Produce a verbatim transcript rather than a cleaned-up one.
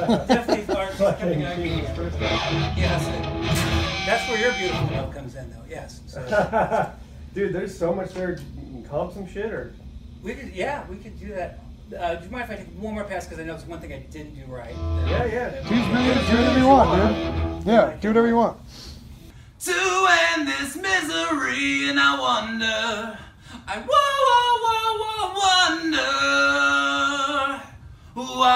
Definitely art coming out here. Yes, that's where your beautiful note comes in, though. Yes. So. Dude, there's so much there. You can comp some shit, or we could, yeah, we could do that. Uh, do you mind if I take one more pass because I know it's one thing I didn't do right? Yeah, yeah. Do whatever you want, dude. Yeah, do whatever you want. To end this misery, and I wonder, I whoa, whoa, whoa, whoa, wonder why.